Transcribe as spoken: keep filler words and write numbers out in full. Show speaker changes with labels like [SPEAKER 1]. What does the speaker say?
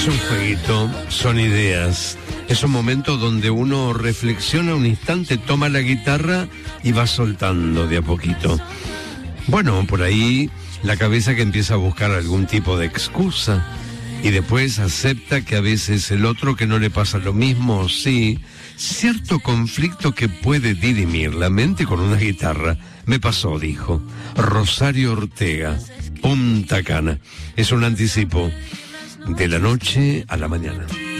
[SPEAKER 1] es un jueguito, son ideas. Es un momento donde uno reflexiona un instante, toma la guitarra y va soltando de a poquito. Bueno, por ahí la cabeza que empieza a buscar algún tipo de excusa y después acepta que a veces el otro que no le pasa lo mismo, sí, cierto conflicto que puede dirimir la mente con una guitarra. Me pasó, dijo Rosario Ortega, Punta Cana. Es un anticipo de la noche a la mañana.